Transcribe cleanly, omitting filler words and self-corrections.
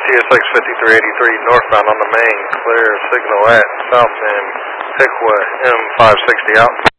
CSX 5383 northbound on the main, clear signal at South End, Piqua, M560 out.